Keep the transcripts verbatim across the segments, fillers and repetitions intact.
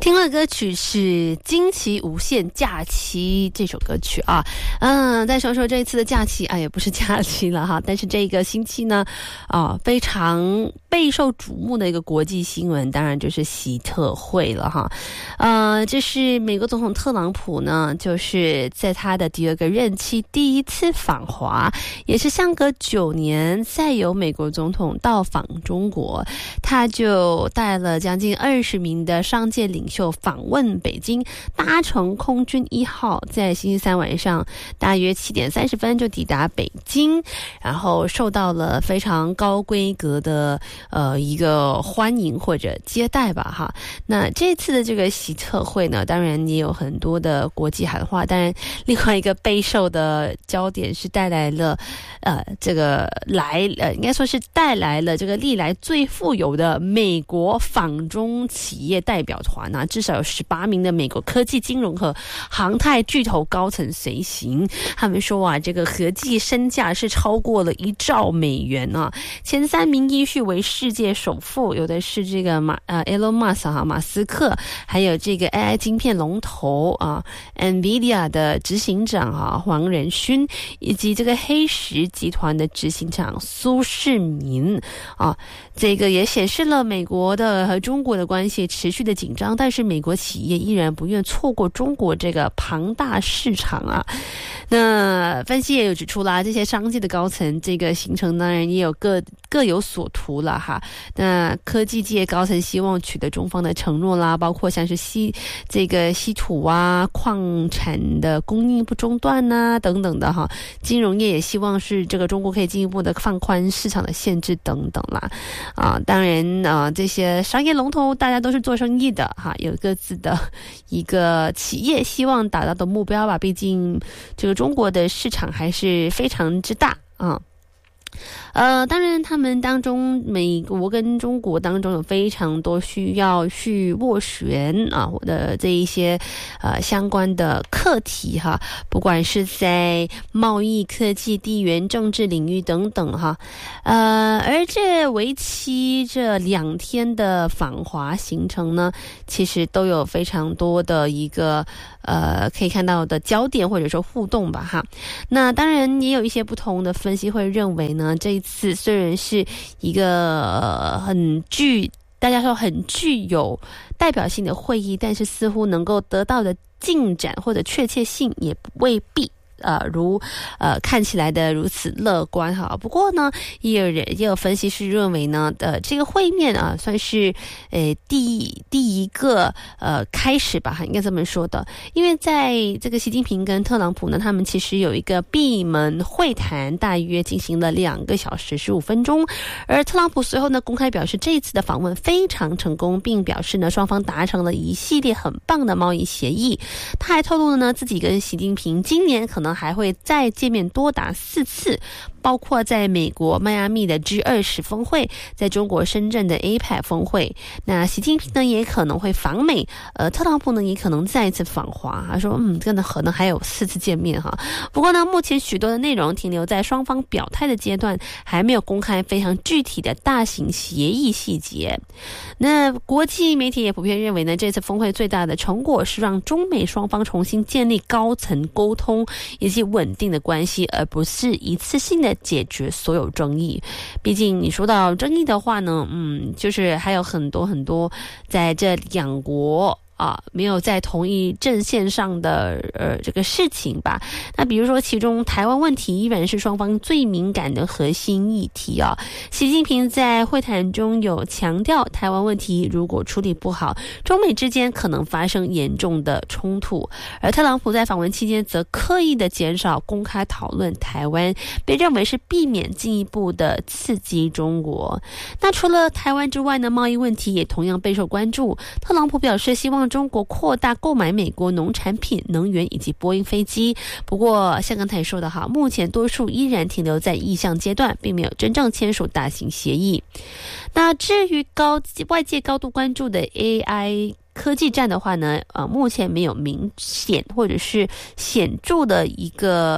听了歌曲是《惊奇无限假期》这首歌曲啊，嗯，再说说这一次的假期，哎，也不是假期了哈，但是这个星期呢，啊，非常备受瞩目的一个国际新闻，当然就是习特会了哈，呃，这是美国总统特朗普呢，就是在他的第二个任期第一次访华，也是相隔九年再有美国总统到访中国，他就带了将近二十名的商界领袖访问北京，搭乘空军一号，在星期三晚上大约七点三十分就抵达北京，然后受到了非常高规格的呃一个欢迎或者接待吧哈。那这次的这个习特会呢，当然也有很多的国际喊话，当然另外一个备受的焦点是带来了呃这个来呃应该说是带来了这个历来最富有的美国访中企业代表团啊，至少有十八名的美国科技、金融和航太巨头高层随行。他们说啊，这个合计身价是超过了一兆美元啊。前三名依序为世界首富，有的是这个马呃 Elon Musk 哈马斯克，还有这个 A I 晶片龙头啊 Nvidia 的执行长啊黄仁勋，以及这个黑石集团的执行长苏世民啊。这个也显示了美国的和中国的关系持续的紧张，但是美国企业依然不愿错过中国这个庞大市场啊。那分析也有指出啦，这些商界的高层这个行程当然也有各各有所图了哈。那科技界高层希望取得中方的承诺啦，包括像是稀这个稀土啊、矿产的供应不中断啊等等的哈。金融业也希望是这个中国可以进一步的放宽市场的限制等等啦。啊，当然啊，这些商业龙头大家都是做生意的哈，有各自的一个企业希望达到的目标吧。毕竟这个中国的市场还是非常之大啊。呃，当然他们当中美国跟中国当中有非常多需要去斡旋啊的这一些呃相关的课题哈，不管是在贸易、科技、地缘政治领域等等哈。呃，而这为期这两天的访华行程呢，其实都有非常多的一个呃可以看到的焦点或者说互动吧哈。那当然也有一些不同的分析会认为呢，这一次虽然是一个、呃、很具大家说很具有代表性的会议，但是似乎能够得到的进展或者确切性也未必呃，如呃看起来的如此乐观哈。不过呢，也有人也有分析师认为呢，呃，这个会面啊，算是呃第第一个呃开始吧，应该这么说的。因为在这个习近平跟特朗普呢，他们其实有一个闭门会谈，大约进行了两个小时十五分钟。而特朗普随后呢，公开表示这一次的访问非常成功，并表示呢，双方达成了一系列很棒的贸易协议。他还透露了呢，自己跟习近平今年可能还会再见面多达四次，包括在美国迈阿密的 G 二十 峰会，在中国深圳的 A P E C 峰会。那习近平呢也可能会访美，呃，特朗普呢也可能再一次访华。他说，嗯，真的可能还有四次见面哈。不过呢，目前许多的内容停留在双方表态的阶段，还没有公开非常具体的大型协议细节。那国际媒体也普遍认为呢，这次峰会最大的成果是让中美双方重新建立高层沟通以及稳定的关系，而不是一次性的解决所有争议。毕竟你说到争议的话呢，嗯，就是还有很多很多在这两国啊，没有在同一阵线上的呃这个事情吧。那比如说，其中台湾问题依然是双方最敏感的核心议题啊。习近平在会谈中有强调，台湾问题如果处理不好，中美之间可能发生严重的冲突。而特朗普在访问期间则刻意的减少公开讨论台湾，被认为是避免进一步的刺激中国。那除了台湾之外呢，贸易问题也同样备受关注。特朗普表示希望中国扩大购买美国农产品、能源以及波音飞机。不过像刚才说的哈，目前多数依然停留在意向阶段，并没有真正签署大型协议。那至于高外界高度关注的 A I科技战的话呢，呃，目前没有明显或者是显著的一个呃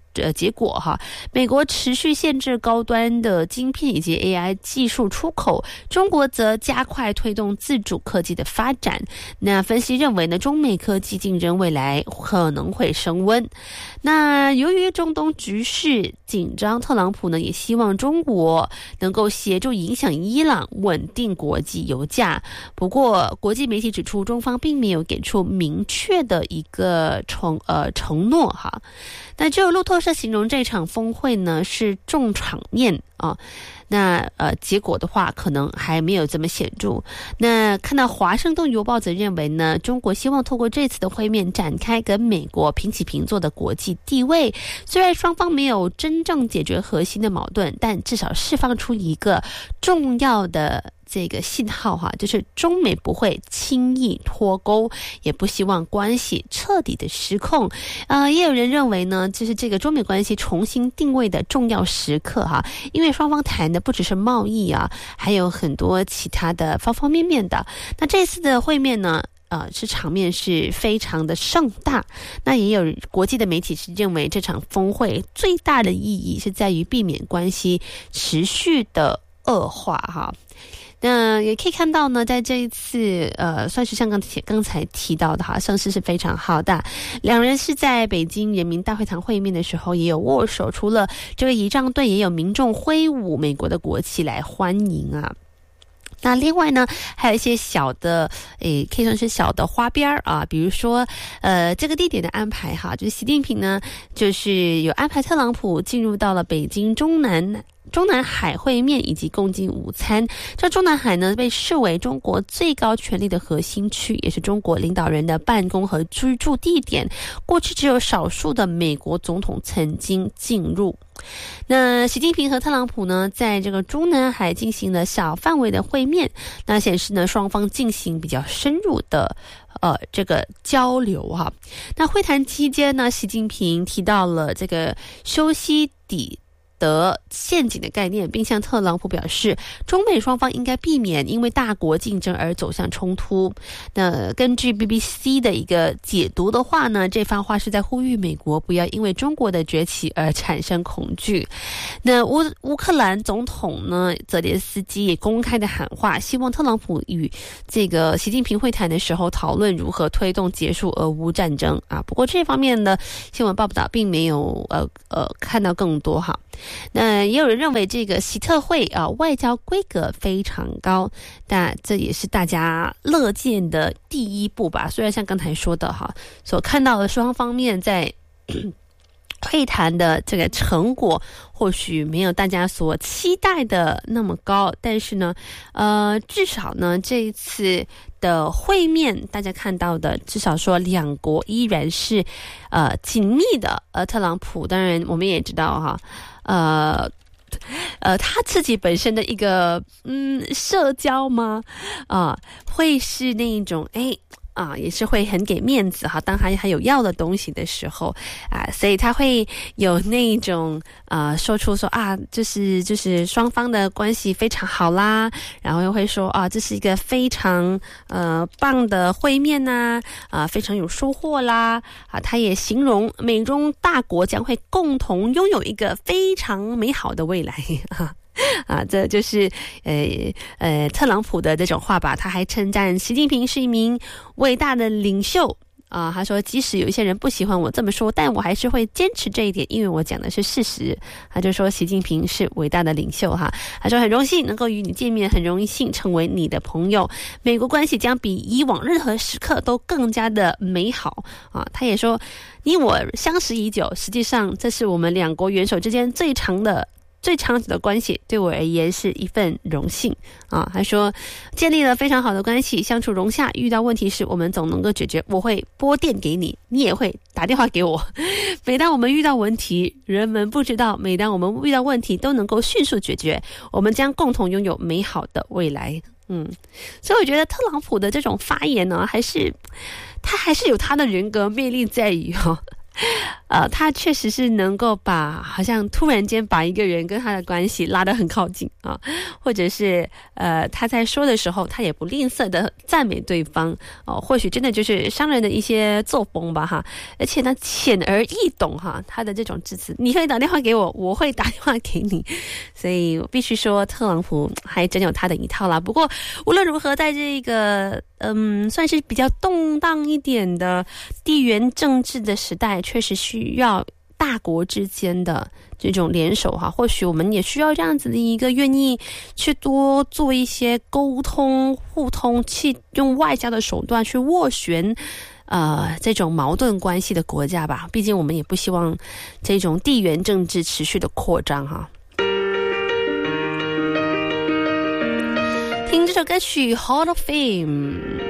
呃，结果哈，美国持续限制高端的晶片以及 A I 技术出口，中国则加快推动自主科技的发展。那分析认为呢，中美科技竞争未来可能会升温。那由于中东局势紧张，特朗普呢也希望中国能够协助影响伊朗，稳定国际油价。不过，国际媒体指出，中方并没有给出明确的一个承呃承诺哈。那只有路透社形容这场峰会呢是重场面啊，那呃结果的话可能还没有这么显著。那看到华盛顿邮报则认为呢，中国希望透过这次的会面展开跟美国平起平坐的国际地位。虽然双方没有真正解决核心的矛盾，但至少释放出一个重要的这个信号哈，就是中美不会轻易脱钩，也不希望关系彻底的失控。呃，也有人认为呢，就是这个中美关系重新定位的重要时刻哈，因为双方谈的不只是贸易啊，还有很多其他的方方面面的。那这次的会面呢，呃，是场面是非常的盛大。那也有国际的媒体是认为，这场峰会最大的意义是在于避免关系持续的恶化哈。那也可以看到呢，在这一次呃，算是像刚才刚才提到的哈，声势是非常浩大。两人是在北京人民大会堂会面的时候也有握手，除了这个仪仗队，也有民众挥舞美国的国旗来欢迎啊。那另外呢，还有一些小的，诶，可以说是小的花边啊，比如说，呃，这个地点的安排哈，就是习近平呢，就是有安排特朗普进入到了北京中南。中南海会面以及共进午餐。这中南海呢，被视为中国最高权力的核心区，也是中国领导人的办公和居住地点。过去只有少数的美国总统曾经进入。那习近平和特朗普呢，在这个中南海进行了小范围的会面，那显示呢，双方进行比较深入的呃这个交流哈。那会谈期间呢，习近平提到了这个修昔底德陷阱的概念，并向特朗普表示，中美双方应该避免因为大国竞争而走向冲突。那根据 B B C 的一个解读的话呢，这番话是在呼吁美国不要因为中国的崛起而产生恐惧。那乌乌克兰总统呢，泽连斯基也公开的喊话，希望特朗普与这个习近平会谈的时候讨论如何推动结束俄乌战争啊。不过这方面的新闻报道并没有呃呃看到更多哈。那也有人认为这个习特会啊，外交规格非常高，但这也是大家乐见的第一步吧。虽然像刚才说的哈，所看到的双方面在会谈的这个成果或许没有大家所期待的那么高，但是呢，呃，至少呢这一次的会面，大家看到的至少说两国依然是呃紧密的。呃，特朗普当然我们也知道哈，呃。呃，他自己本身的一个嗯社交吗？啊、呃，会是那一种哎。啊，也是会很给面子哈。当他还有要的东西的时候啊，所以他会有那一种啊、呃，说出说啊，就是就是双方的关系非常好啦，然后又会说啊，这是一个非常呃棒的会面呐、啊，啊，非常有收获啦啊。他也形容美中大国将会共同拥有一个非常美好的未来啊。啊，这就是呃呃特朗普的这种话吧。他还称赞习近平是一名伟大的领袖啊。他说，即使有一些人不喜欢我这么说，但我还是会坚持这一点，因为我讲的是事实。他就说习近平是伟大的领袖哈。他说很荣幸能够与你见面，很荣幸成为你的朋友。美国关系将比以往任何时刻都更加的美好啊。他也说，你我相识已久，实际上这是我们两国元首之间最长的。最长久的关系对我而言是一份荣幸啊！他说，建立了非常好的关系，相处融洽，遇到问题时我们总能够解决。我会拨电给你，你也会打电话给我。每当我们遇到问题，人们不知道，每当我们遇到问题都能够迅速解决，我们将共同拥有美好的未来。嗯，所以我觉得特朗普的这种发言呢，还是他还是有他的人格魅力在于哈、哦。 呃，他确实是能够把好像突然间把一个人跟他的关系拉得很靠近啊，或者是呃他在说的时候，他也不吝啬的赞美对方哦，或许真的就是商人的一些作风吧哈，而且呢浅而易懂哈，他的这种致辞，你可以打电话给我，我会打电话给你，所以我必须说特朗普还真有他的一套啦。不过无论如何，在这个嗯算是比较动荡一点的地缘政治的时代，确实需要大国之间的这种联手哈，或许我们也需要这样子的一个愿意去多做一些沟通互通，去用外交的手段去斡旋呃这种矛盾关系的国家吧，毕竟我们也不希望这种地缘政治持续的扩张哈。听这首歌曲 Hall of Fame。